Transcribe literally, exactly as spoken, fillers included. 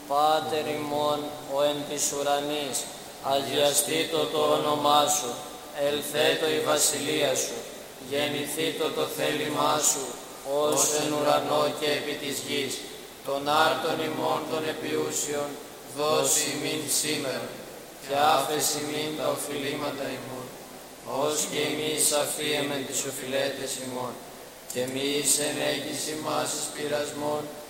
Πάτερ ημών, ο εν της ουρανής, αγιαστήτω το όνομά σου, ελθέτω η βασιλεία σου, γεννηθήτω το θέλημά σου, ως εν ουρανό και επί της γης. Των άρτων ημών των επιούσιων, δώσει ημίν σήμερα, και άφεση ημίν τα οφειλήματα ημών, ως και εμείς αφίεμεν τις οφειλέτες ημών, και μη εις ενέγγιση μας εις πειρασμόν,